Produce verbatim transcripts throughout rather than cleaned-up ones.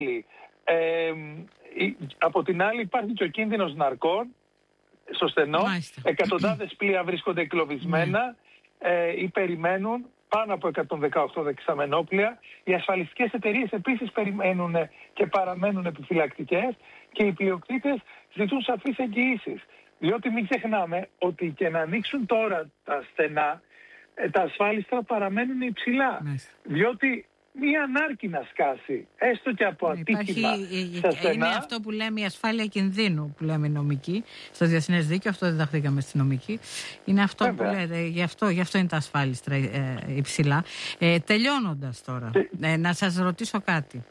Ε, από την άλλη υπάρχει και ο κίνδυνος ναρκών στο στενό. Μάλιστα. Εκατοντάδες πλοία βρίσκονται εγκλωβισμένα ε, ή περιμένουν, πάνω από εκατόν δεκαοκτώ δεξαμενόπλια. Οι ασφαλιστικές εταιρείες επίσης περιμένουν και παραμένουν επιφυλακτικές και οι πλειοκτήτες ζητούν σαφείς εγγυήσεις. Διότι μην ξεχνάμε ότι και να ανοίξουν τώρα τα στενά, τα ασφάλιστρα παραμένουν υψηλά. Μάλιστα. Διότι μία ανάρκη να σκάσει, έστω και από ατύχημα στα στενά. Είναι αυτό που λέμε η ασφάλεια κινδύνου, που λέμε νομική, στο διεθνές δίκαιο, αυτό διδαχθήκαμε στη νομική. Είναι αυτό Βέβαια. που λέτε, γι' αυτό, γι' αυτό είναι τα ασφάλιστρα ε, υψηλά. Ε, τελειώνοντας τώρα, και... ε, να σας ρωτήσω κάτι.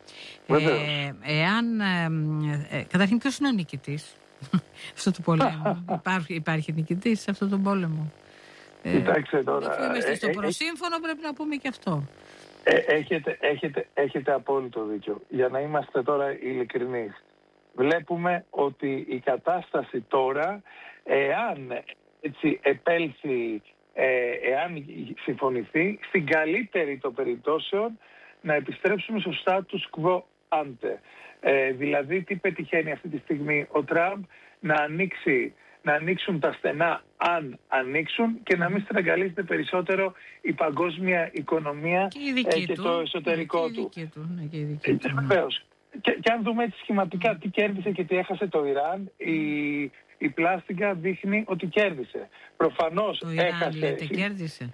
Ε, εάν, ε, ε, καταρχήν ποιος είναι ο νικητής αυτού του πολέμου? υπάρχει, υπάρχει νικητής σε αυτόν τον πόλεμο? Κοιτάξτε τώρα. Αφού είμαστε στο ε, προσύμφωνο, ε, πρέπει να πούμε και αυτό. Ε, έχετε, έχετε, έχετε απόλυτο δίκιο. Για να είμαστε τώρα ειλικρινείς, βλέπουμε ότι η κατάσταση τώρα, εάν έτσι επέλθει, ε, εάν συμφωνηθεί, στην καλύτερη των περιπτώσεων να επιστρέψουμε στο status quo ante. Ε, δηλαδή, τι πετυχαίνει αυτή τη στιγμή ο Τραμπ? Να ανοίξει να ανοίξουν τα στενά, αν ανοίξουν, και να μην στραγγαλίζεται περισσότερο η παγκόσμια οικονομία και, ε, και το εσωτερικό και του. του. Και, και, του, ναι. Βεβαίως. Και, και αν δούμε έτσι σχηματικά τι κέρδισε και τι έχασε το Ιράν, η, η πλάστιγκα δείχνει ότι κέρδισε. Προφανώς το Ιράν, έχασε. Λέτε, κέρδισε.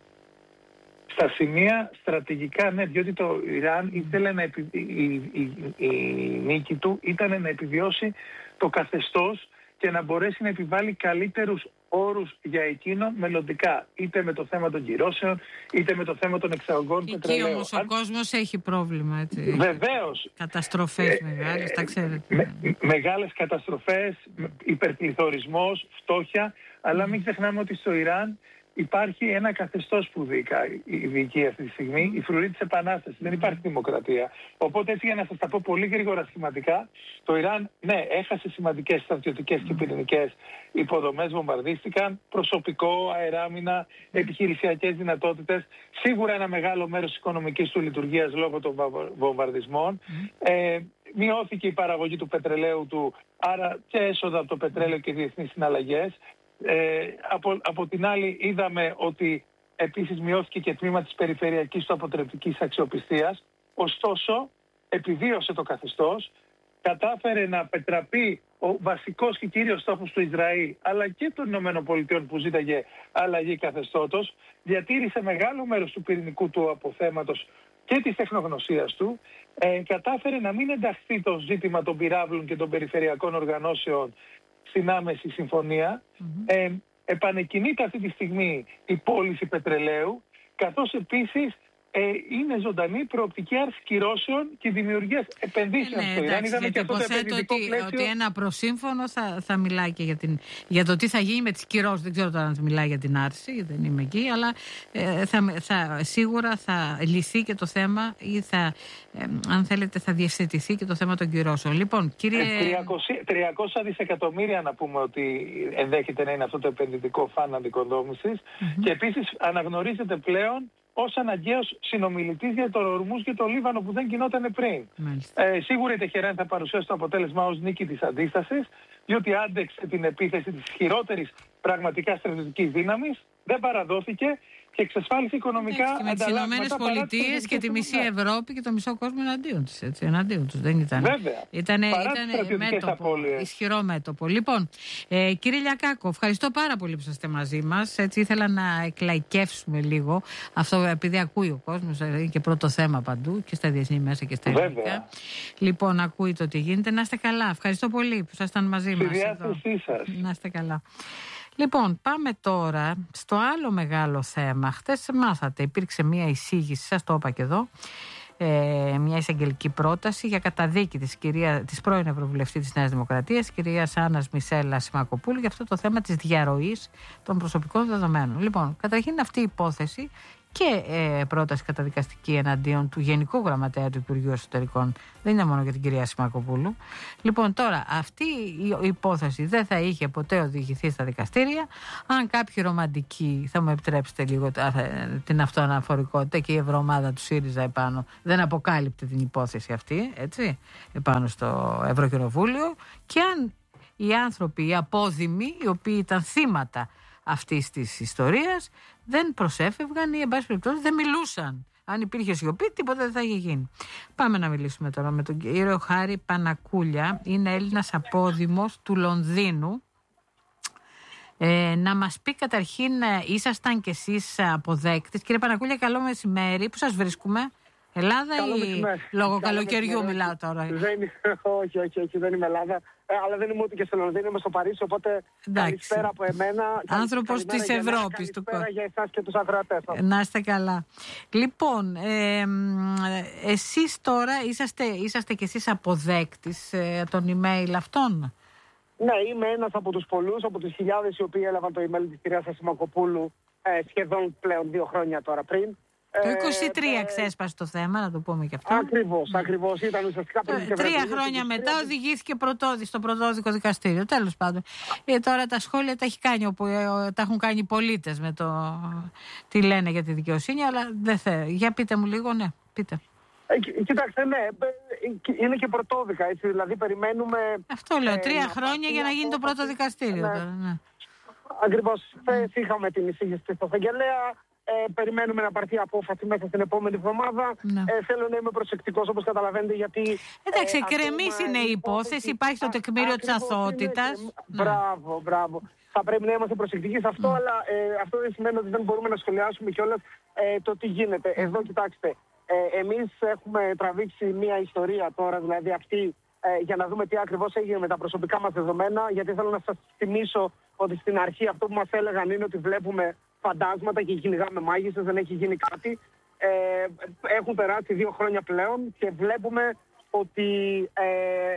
Στα σημεία στρατηγικά, ναι, διότι το Ιράν ήθελε να επι... η, η, η, η νίκη του ήταν να επιβιώσει το καθεστώς και να μπορέσει να επιβάλλει καλύτερους όρους για εκείνο μελλοντικά. Είτε με το θέμα των κυρώσεων, είτε με το θέμα των εξαγωγών πετρελαίου. Εκεί όμως ο Αν... κόσμος έχει πρόβλημα, έτσι. Βεβαίως. Καταστροφές ε, μεγάλες, τα ξέρετε. Με, μεγάλες καταστροφές, υπερπληθωρισμός, φτώχεια, αλλά μην ξεχνάμε ότι στο Ιράν υπάρχει ένα καθεστώς που διοικεί αυτή τη στιγμή, η φρουρή της Επανάστασης. Δεν υπάρχει δημοκρατία. Οπότε, έτσι, για να σας τα πω πολύ γρήγορα σχηματικά, το Ιράν, ναι, έχασε σημαντικές στρατιωτικές και πυρηνικές υποδομές, βομβαρδίστηκαν, προσωπικό, αεράμινα, επιχειρησιακές δυνατότητες. Σίγουρα ένα μεγάλο μέρος της οικονομικής του λειτουργίας λόγω των βομβαρδισμών. Ε, μειώθηκε η παραγωγή του πετρελαίου του, άρα και έσοδα από το πετρέλαιο και διεθνείς συναλλαγές. Ε, από, από την άλλη είδαμε ότι επίσης μειώθηκε και τμήμα της περιφερειακής του αποτρεπτικής αξιοπιστίας. Ωστόσο, επιβίωσε το καθεστώς, κατάφερε να πετραπεί ο βασικός και κύριος στόχος του Ισραήλ, αλλά και των ΗΠΑ που ζήταγε αλλαγή καθεστώτος, διατήρησε μεγάλο μέρος του πυρηνικού του αποθέματος και της τεχνογνωσίας του, ε, κατάφερε να μην ενταχθεί το ζήτημα των πυράβλων και των περιφερειακών οργανώσεων στην άμεση συμφωνία. Mm-hmm. Ε, επανεκκινείται αυτή τη στιγμή η πώληση πετρελαίου, καθώς επίσης ε, είναι ζωντανή προοπτική άρση κυρώσεων και δημιουργίας επενδύσεων ναι, στο Ιράν. Είδαμε και αυτό το επενδυτικό ότι, πλαίσιο. Ότι ένα προσύμφωνο θα, θα μιλάει και για, την, για το τι θα γίνει με τις κυρώσεις. Δεν ξέρω τώρα αν μιλάει για την άρση, δεν είμαι εκεί, αλλά ε, θα, θα, σίγουρα θα λυθεί και το θέμα ή θα, ε, αν θέλετε, θα διευθετηθεί και το θέμα των κυρώσεων. Λοιπόν, κύριε... τριακόσια, τριακόσια δισεκατομμύρια να πούμε ότι ενδέχεται να είναι αυτό το επενδυτικό φαν αντικοδόμησης, mm-hmm. και επίσης αναγνωρίζεται πλέον ως αναγκαίος συνομιλητής για τον Ορμούζ και το Λίβανο που δεν γινόταν πριν. Ε, σίγουρα η Τεχεράνη θα παρουσιάσει το αποτέλεσμα ως νίκη της αντίστασης, διότι άντεξε την επίθεση της χειρότερης πραγματικά στρατιωτικής δύναμης, δεν παραδόθηκε και εξασφάλισε οικονομικά ανταλλάγματα. Και με τις Ηνωμένες Πολιτείες και τη μισή Ευρώπη και το μισό κόσμο εναντίον τους. Έτσι, εναντίον τους. Δεν ήταν. Βέβαια. Ήτανε, ήτανε μέτωπο, ισχυρό μέτωπο. Λοιπόν, ε, κύριε Λιακάκο, ευχαριστώ πάρα πολύ που είστε μαζί μας. Έτσι, ήθελα να εκλαϊκεύσουμε λίγο. Αυτό επειδή ακούει ο κόσμος, είναι και πρώτο θέμα παντού και στα διεθνή μέσα και στα ελληνικά. Λοιπόν, ακούει το τι γίνεται. Να είστε καλά. Ευχαριστώ πολύ που ήσασταν μαζί μας. Στη διάθεσή σας. Να είστε καλά. Λοιπόν, πάμε τώρα στο άλλο μεγάλο θέμα. Χθες μάθατε, υπήρξε μια εισήγηση, σας το είπα και εδώ, ε, μια εισαγγελική πρόταση για καταδίκη της, κυρία, της πρώην Ευρωβουλευτή της Νέας Δημοκρατίας, κυρίας Άννας Μισέλα Σιμακοπούλου, για αυτό το θέμα της διαρροής των προσωπικών δεδομένων. Λοιπόν, καταρχήν αυτή η υπόθεση και ε, πρόταση καταδικαστική εναντίον του Γενικού Γραμματέα του Υπουργείου Εσωτερικών. Δεν είναι μόνο για την κυρία Σιμακοπούλου. Λοιπόν, τώρα αυτή η υπόθεση δεν θα είχε ποτέ οδηγηθεί στα δικαστήρια αν κάποιοι ρομαντικοί, θα μου επιτρέψετε λίγο την αυτοαναφορικότητα, και η ευρωομάδα του ΣΥΡΙΖΑ επάνω δεν αποκάλυπτε την υπόθεση αυτή, έτσι, επάνω στο Ευρωκοινοβούλιο, και αν οι άνθρωποι, οι απόδημοι, οι οποίοι ήταν θύματα αυτής της ιστορίας, δεν προσέφευγαν ή εν πάση περιπτώσει δεν μιλούσαν. Αν υπήρχε σιωπή, τίποτα δεν θα είχε γίνει. Πάμε να μιλήσουμε τώρα με τον κύριο Χάρη Πανακούλια. Είναι Έλληνας απόδημος του Λονδίνου. Ε, να μας πει καταρχήν, ήσασταν κι εσείς αποδέκτης. Κύριε Πανακούλια, καλό μεσημέρι. Πού σας βρίσκουμε? Ελλάδα Καλό ή μεσημέρι. λόγω Καλό καλοκαιριού μεσημέρι. μιλάω τώρα? Δεν, όχι, όχι, όχι, δεν είμαι Ελλάδα. Ε, αλλά δεν είμαι ούτε και στο Λονδίνο, είμαι στο Παρίσι, οπότε εντάξει. Καλησπέρα από εμένα. Άνθρωπος της Ευρώπης. Καλησπέρα για εσάς και τους ακροατές. Να είστε καλά. Λοιπόν, ε, εσείς τώρα είσαστε, είσαστε κι εσείς αποδέκτης ε, των email αυτών? Ναι, είμαι ένας από τους πολλούς, από τους χιλιάδες οι οποίοι έλαβαν το email της κυρίας Σιμακοπούλου ε, σχεδόν πλέον δύο χρόνια τώρα πριν. Το είκοσι τρία ε, ξέσπασε το θέμα, να το πούμε και αυτό. Ακριβώς, ακριβώς. Ήταν ουσιαστικά πριν και Τρία χρόνια μετά οδηγήθηκε πρωτόδι, στο πρωτόδικο δικαστήριο. Τέλος πάντων. Ε, τώρα τα σχόλια τα, έχει κάνει, όπου, ε, τα έχουν κάνει οι πολίτες με το τι λένε για τη δικαιοσύνη, αλλά δεν θέλω. Για πείτε μου λίγο, ναι, πείτε. Ε, κοιτάξτε, ναι, είναι και πρωτόδικα, έτσι, δηλαδή περιμένουμε... Αυτό λέω, ε, τρία χρόνια για να γίνει το πρώτο δικαστήριο. Ναι. Τώρα, ναι. Ακριβώς, mm. είχαμε την εισήγηση της εισαγγελέα. Ε, περιμένουμε να πάρθει απόφαση μέσα στην επόμενη εβδομάδα. Ναι. Ε, θέλω να είμαι προσεκτικός, όπως καταλαβαίνετε, γιατί... Εντάξει, ε, εκκρεμής είναι η υπόθεση, υπάρχει το τεκμήριο της αθωότητας. Ναι. Μπράβο, μπράβο. Θα πρέπει να είμαστε προσεκτικοί σε αυτό, mm. αλλά ε, αυτό δεν σημαίνει ότι δεν μπορούμε να σχολιάσουμε κιόλας ε, το τι γίνεται. Εδώ, κοιτάξτε, ε, εμείς έχουμε τραβήξει μια ιστορία τώρα, δηλαδή αυτή, ε, για να δούμε τι ακριβώς έγινε με τα προσωπικά μας δεδομένα, γιατί θέλω να σας θυμίσω ότι στην αρχή αυτό που μας έλεγαν είναι ότι βλέπουμε φαντάσματα και κυνηγάμε μάγισσες, δεν έχει γίνει κάτι. Ε, έχουν περάσει δύο χρόνια πλέον και βλέπουμε ότι ε,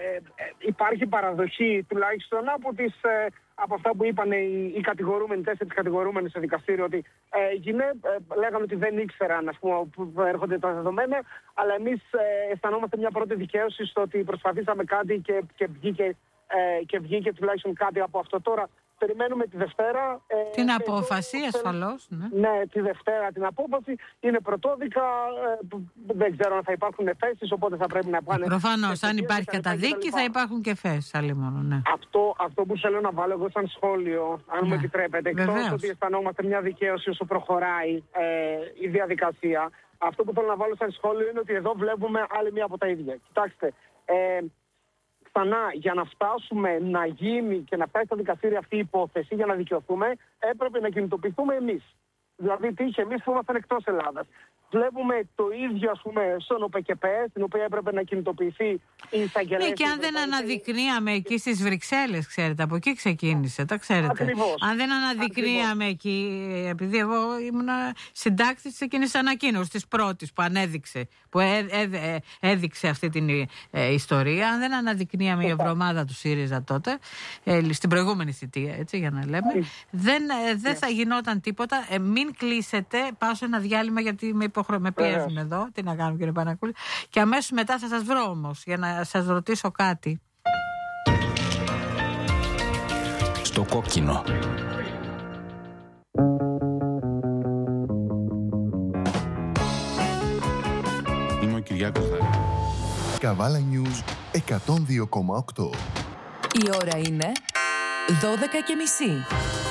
υπάρχει παραδοχή τουλάχιστον από, τις, ε, από αυτά που είπαν οι, οι κατηγορούμενοι, τέσσερις κατηγορούμενοι σε δικαστήριο, ότι ε, γίνε, ε, λέγανε ότι δεν ήξεραν, ας πούμε, που έρχονται τα δεδομένα, αλλά εμείς ε, αισθανόμαστε μια πρώτη δικαίωση στο ότι προσπαθήσαμε κάτι και, και, βγήκε, ε, και βγήκε τουλάχιστον κάτι από αυτό. Τώρα περιμένουμε τη Δευτέρα. Ε, την απόφαση, ε, ασφαλώς. Ναι. ναι, τη Δευτέρα την απόφαση. Είναι πρωτόδικα. Ε, δεν ξέρω αν θα υπάρχουν εφέσεις, οπότε θα πρέπει να πάνε. Προφανώς, αν υπάρχει καταδίκη, θα υπάρχουν και εφέσεις. Άλλη μόνο, ναι. Αυτό, αυτό που θέλω να βάλω εγώ σαν σχόλιο, αν ναι. μου επιτρέπετε, εκτός ότι αισθανόμαστε μια δικαίωση όσο προχωράει ε, η διαδικασία, αυτό που θέλω να βάλω σαν σχόλιο είναι ότι εδώ βλέπουμε άλλη μία από τα ίδια. Κοιτάξτε. Ε, Ξανά, για να φτάσουμε να γίνει και να φτάσει στο δικαστήριο αυτή η υπόθεση, για να δικαιωθούμε, έπρεπε να κινητοποιηθούμε εμείς. Δηλαδή, τι είχε εμείς που ήμασταν εκτός Ελλάδας. Βλέπουμε το ίδιο, ας πούμε, στον ΟΠΕΚΕΠΕ, στην οποία έπρεπε να κινητοποιηθεί η εισαγγελέα. Ναι, και αν δεν αναδεικνύαμε εκεί στις Βρυξέλλες, ξέρετε, από εκεί ξεκίνησε, τα ξέρετε. Ακριβώς. Αν δεν αναδεικνύαμε εκεί, επειδή εγώ ήμουν συντάκτης της εκείνης ανακοίνωσης, της πρώτης που ανέδειξε, που έ, έ, έ, έδειξε αυτή την ε, ιστορία, αν δεν αναδεικνύαμε η ευρωομάδα του ΣΥΡΙΖΑ τότε, ε, στην προηγούμενη θητεία, έτσι, για να λέμε, δεν, ε, δεν θα γινόταν τίποτα. Ε, μην κλείσετε, πάω σε ένα διάλειμμα γιατί με υποχρεωτικό. Με πιέζουν εδώ, τι να κάνω κύριε Πανακούλη. Και αμέσως μετά θα σας βρω όμως για να σας ρωτήσω κάτι. Στο κόκκινο. Είμαι ο Κυριάκος Δάρη. Καβάλα News εκατόν δύο κόμμα οκτώ. Η ώρα είναι δώδεκα και μισή.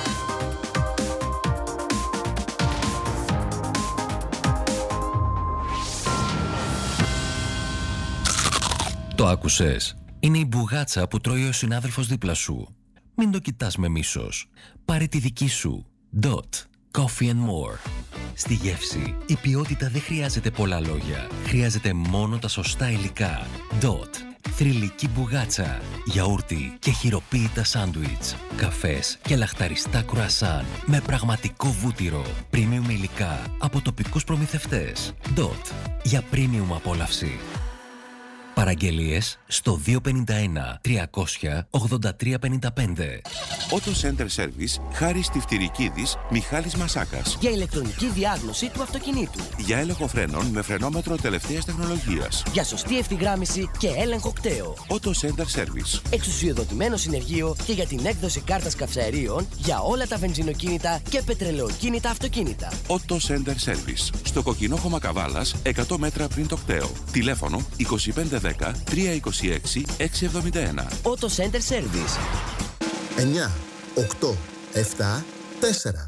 Το άκουσες. Είναι η μπουγάτσα που τρώει ο συνάδελφος δίπλα σου. Μην το κοιτάς με μίσος. Πάρε τη δική σου. Dot. Coffee and more. Στη γεύση, η ποιότητα δεν χρειάζεται πολλά λόγια. Χρειάζεται μόνο τα σωστά υλικά. Dot. Θρυλική μπουγάτσα. Γιαούρτι και χειροποίητα σάντουιτς. Καφές και λαχταριστά κρουασάν. Με πραγματικό βούτυρο. Premium υλικά από τοπικούς προμηθευτές. Dot. Για premium απόλαυση. Παραγγελίες στο δύο πέντε ένα τριακόσια ογδόντα τρία πενήντα πέντε. Auto Center Service, Χάρης Στιφτηρικίδης, Μιχάλης Μασάκας. Για ηλεκτρονική διάγνωση του αυτοκινήτου. Για έλεγχο φρένων με φρενόμετρο τελευταίας τεχνολογίας. Για σωστή ευθυγράμμιση και έλεγχο κταίου. Auto Center Service. Εξουσιοδοτημένο συνεργείο και για την έκδοση κάρτας καυσαερίων για όλα τα βενζινοκίνητα και πετρελαιοκίνητα αυτοκίνητα. Auto Center Service. Στο Κοκκινόχωμα Καβάλας, εκατό μέτρα πριν το κταίο. Τηλέφωνο είκοσι πέντε δέκα τριακόσια είκοσι έξι εξακόσια εβδομήντα ένα. Auto Center Service. εννιά, οκτώ, επτά, τέσσερα.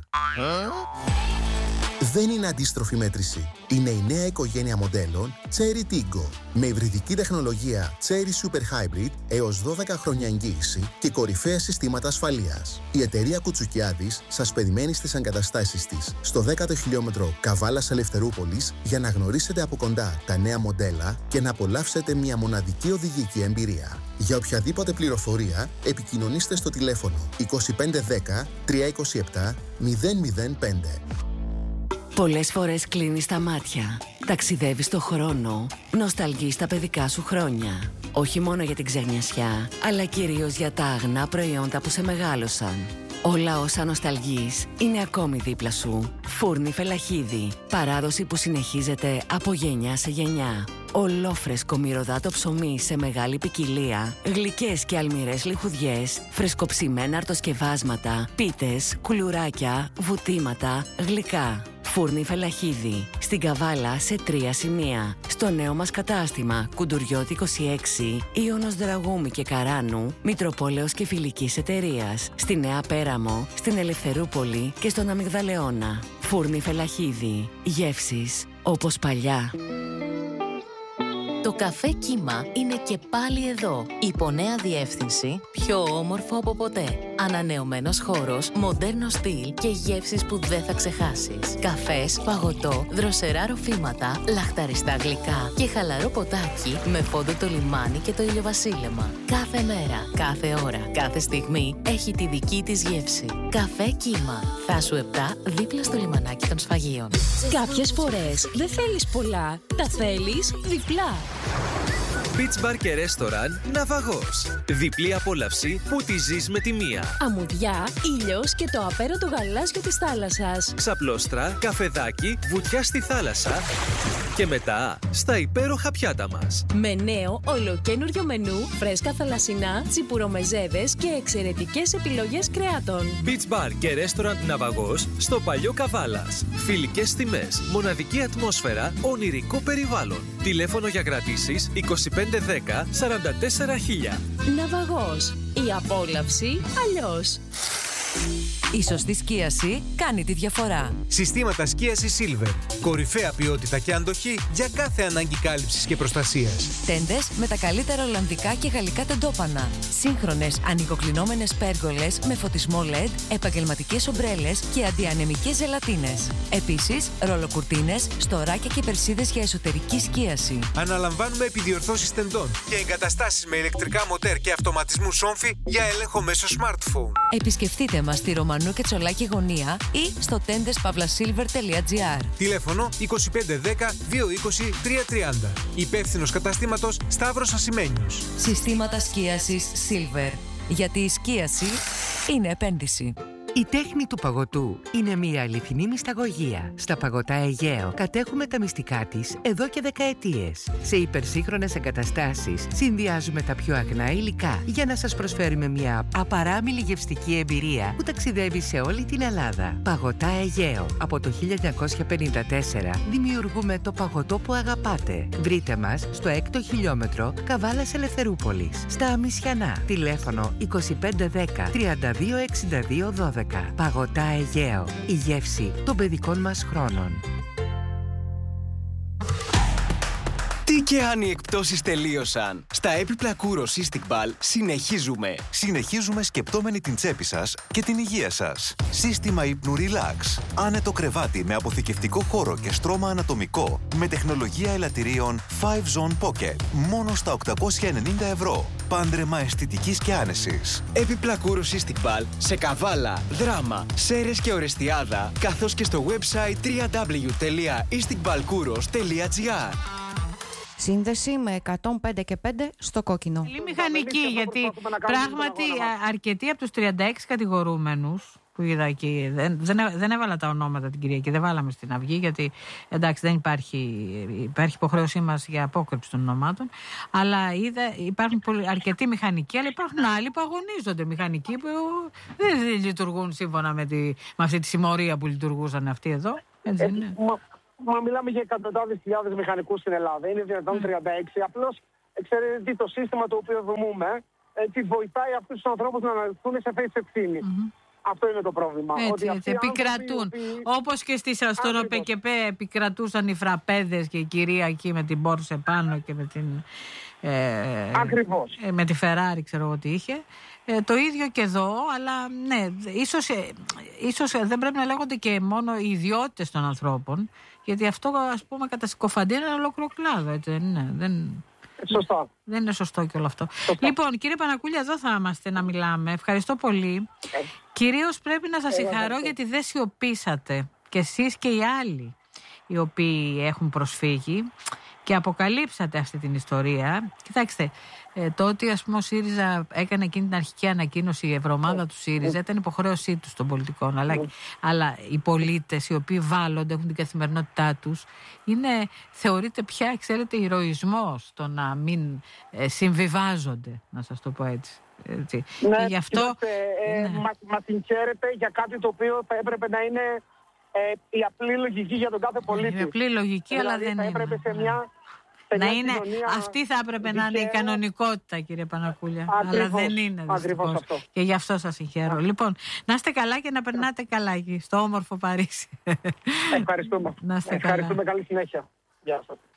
Δεν είναι αντίστροφη μέτρηση. Είναι η νέα οικογένεια μοντέλων Chery Tiggo. Με υβριδική τεχνολογία Chery Super Hybrid έως δώδεκα χρόνια εγγύηση και κορυφαία συστήματα ασφαλείας. Η εταιρεία Κουτσουκιάδης σας περιμένει στις εγκαταστάσεις της στο δέκατο χιλιόμετρο Καβάλας Ελευθερούπολης για να γνωρίσετε από κοντά τα νέα μοντέλα και να απολαύσετε μια μοναδική οδηγική εμπειρία. Για οποιαδήποτε πληροφορία επικοινωνήστε στο τηλέφωνο είκοσι πέντε δέκα τριακόσια είκοσι επτά μηδέν μηδέν πέντε. Πολλές φορές κλείνεις τα μάτια, ταξιδεύεις στο χρόνο, νοσταλγείς τα παιδικά σου χρόνια. Όχι μόνο για την ξενιασιά, αλλά κυρίως για τα αγνά προϊόντα που σε μεγάλωσαν. Όλα όσα νοσταλγείς είναι ακόμη δίπλα σου. Φούρνη Φελαχίδη, παράδοση που συνεχίζεται από γενιά σε γενιά. Ολόφρεσκο μυρωδάτο ψωμί σε μεγάλη ποικιλία, γλυκές και αλμυρές λιχουδιές, φρεσκοψημένα αρτοσκευάσματα, πίτες, κουλουράκια, βουτήματα, γλυκά. Φούρνη Φελαχίδη, στην Καβάλα σε τρία σημεία. Στο νέο μας κατάστημα Κουντουριώτη είκοσι έξι, Ιωνος Δραγούμη και Καράνου, Μητροπόλεως και Φιλικής Εταιρείας. Στη Νέα Πέραμο, στην Ελευθερούπολη και στον Αμυγδαλεώνα. Φούρνη Φελαχίδη, γεύσεις όπως παλιά. Το καφέ Κύμα είναι και πάλι εδώ. Υπό νέα διεύθυνση, πιο όμορφο από ποτέ. Ανανεωμένος χώρος, μοντέρνο στυλ και γεύσεις που δεν θα ξεχάσεις. Καφές, παγωτό, δροσερά ροφήματα, λαχταριστά γλυκά και χαλαρό ποτάκι με φόντο το λιμάνι και το ηλιοβασίλεμα. Κάθε μέρα, κάθε ώρα, κάθε στιγμή έχει τη δική της γεύση. Καφέ Κύμα. Θάσου επτά, δίπλα στο λιμανάκι των σφαγείων. Κάποιες φορές δεν θέλεις πολλά, τα θέλεις διπλά. Beach Bar και Restaurant Ναυαγός. Διπλή απόλαυση που τη ζεις με τη μία. Αμμουδιά, ήλιος και το απέραντο γαλάζιο της θάλασσας. Ξαπλώστρα, καφεδάκι, βουτιά στη θάλασσα και μετά στα υπέροχα πιάτα μας. Με νέο ολοκένουργιο μενού, φρέσκα θαλασσινά, τσιπουρομεζέδες και εξαιρετικές επιλογές κρεάτων. Beach Bar και Restaurant Ναυαγός στο Παλιό Καβάλας. Φιλικές τιμές, μοναδική ατμόσφαιρα, ονειρικό περιβάλλον. Τηλέφωνο για κρατήσεις είκοσι πέντε δέκα σαράντα τέσσερα χίλια. Ναυαγός. Η απόλαυση αλλιώς. Η σωστή σκίαση κάνει τη διαφορά. Συστήματα σκίασης Silver. Κορυφαία ποιότητα και αντοχή για κάθε ανάγκη κάλυψης και προστασίας. Τέντες με τα καλύτερα ολλανδικά και γαλλικά τεντόπανα. Σύγχρονες ανοικοκλεινόμενες πέργολες με φωτισμό ελ ι ντι, επαγγελματικές ομπρέλες και αντιανεμικές ζελατίνες. Επίσης, ρολοκουρτίνες, στοράκια και περσίδες για εσωτερική σκίαση. Αναλαμβάνουμε επιδιορθώσεις τεντών και εγκαταστάσεις με ηλεκτρικά μοτέρ και αυτοματισμού σόμφι για έλεγχο μέσω smartphone. Επισκεφτείτε μας στη Ρωμανού και Τσολάκη γωνία ή στο τέντες παύλα σίλβερ τελεία τζι άρ. Τηλέφωνο είκοσι πέντε δέκα διακόσια είκοσι τριακόσια τριάντα. Υπεύθυνος καταστήματος Σταύρος Ασημένιος. Συστήματα σκίασης Silver. Γιατί η σκίαση είναι επένδυση. Η τέχνη του παγωτού είναι μια αληθινή μυσταγωγία. Στα Παγωτά Αιγαίο κατέχουμε τα μυστικά της εδώ και δεκαετίες. Σε υπερσύγχρονες εγκαταστάσεις συνδυάζουμε τα πιο αγνά υλικά για να σας προσφέρουμε μια απαράμιλη γευστική εμπειρία που ταξιδεύει σε όλη την Ελλάδα. Παγωτά Αιγαίο. Από το χίλια εννιακόσια πενήντα τέσσερα δημιουργούμε το παγωτό που αγαπάτε. Βρείτε μας στο έκτο χιλιόμετρο Καβάλας Ελευθερούπολης. Στα Αμισιανά. Τηλέφωνο είκοσι πέντε δέκα τριάντα δύο εξήντα δύο δώδεκα. Παγωτά Αιγαίο. Η γεύση των παιδικών μας χρόνων. Τι και αν οι εκπτώσεις τελείωσαν. Στα έπιπλα Kouros Cystic Ball συνεχίζουμε. Συνεχίζουμε σκεπτόμενοι την τσέπη σας και την υγεία σας. Σύστημα ύπνου Relax. Άνετο κρεβάτι με αποθηκευτικό χώρο και στρώμα ανατομικό. Με τεχνολογία ελαττηρίων φάιβ Zone Pocket. Μόνο στα οκτακόσια ενενήντα ευρώ. Πάντρεμα αισθητικής και άνεσης. Έπιπλα Kouros Cystic Ball σε Καβάλα, Δράμα, Σέρρες και Ορεστιάδα, καθώς και στο website double-u double-u double-u τελεία isticballkouros τελεία τζι άρ. σύνδεση με εκατόν πέντε και πέντε στο κόκκινο. Πολύ μηχανική, γιατί πράγματι αρκετοί από τους τριάντα έξι κατηγορούμενους που είδα εκεί, δεν, δεν, δεν έβαλα τα ονόματα την Κυριακή, δεν βάλαμε στην Αυγή, γιατί εντάξει δεν υπάρχει, υπάρχει υποχρέωσή μας για απόκρυψη των ονομάτων, αλλά είδα, υπάρχουν πολύ, αρκετοί μηχανικοί, αλλά υπάρχουν άλλοι που αγωνίζονται, μηχανικοί που δεν λειτουργούν σύμφωνα με, τη, με αυτή τη συμμορία που λειτουργούσαν αυτοί εδώ. Έτσι, ε, μα, μα μιλάμε για εκατοντάδες χιλιάδες μηχανικούς στην Ελλάδα, είναι δυνατόν mm. τριάντα έξι, απλώς ξέρετε το σύστημα το οποίο δομούμε έτσι, βοηθάει αυτούς τους ανθρώπους να αναλυθούν σε θέση ευθύνη. Mm-hmm. Αυτό είναι το πρόβλημα. Έτσι, ότι έτσι, επικρατούν. Οποίοι... Όπως και στη στον ΟΠΕΚΕΠΕ επικρατούσαν οι φραπέδες και η κυρία εκεί με την Πόρσε πάνω και με την. Ε, Ακριβώς. Ε, με τη Φεράρι, ξέρω εγώ τι είχε. Ε, το ίδιο και εδώ, αλλά ναι, ίσως, ε, ίσως δεν πρέπει να λέγονται και μόνο οι ιδιότητες των ανθρώπων, γιατί αυτό ας πούμε κατασκοφαντεί ένα ολόκληρο κλάδο. Έτσι, ναι, δεν. Σωστά. Δεν είναι σωστό και όλο αυτό. Σωστά. Λοιπόν, κύριε Πανακούλια, εδώ θα είμαστε να μιλάμε. Ευχαριστώ πολύ. Ε. Κυρίως πρέπει να σας συγχαρώ ε, γιατί δεν σιωπήσατε. Και εσείς και οι άλλοι οι οποίοι έχουν προσφύγει και αποκαλύψατε αυτή την ιστορία. Κοιτάξτε, ε, το ότι ας πούμε ο ΣΥΡΙΖΑ έκανε εκείνη την αρχική ανακοίνωση, η ευρωομάδα του ΣΥΡΙΖΑ, ήταν υποχρέωσή τους των πολιτικών. Αλλά, αλλά οι πολίτες οι οποίοι βάλλονται, έχουν την καθημερινότητά τους, είναι, θεωρείται πια, ξέρετε, ηρωισμός το να μην ε, συμβιβάζονται, να σας το πω έτσι. έτσι. Ναι, και γι' αυτό. Κοιτάστε, ε, ναι. Μα, μα συγχαίρετε για κάτι το οποίο θα έπρεπε να είναι ε, η απλή λογική για τον κάθε πολίτη. Η απλή λογική, δηλαδή, αλλά δεν θα είναι. Έπρεπε σε μια, να είναι, αυτή θα έπρεπε δικαίου. Να είναι η κανονικότητα, κύριε Πανακούλια. Ακριβώς, αλλά δεν είναι. Δυστυχώς. Και γι' αυτό σας συγχαίρω. Λοιπόν, να είστε καλά και να περνάτε καλά εκεί, στο όμορφο Παρίσι. Ευχαριστούμε. Να είστε Ευχαριστούμε. Καλά. Καλή συνέχεια. Γεια σας.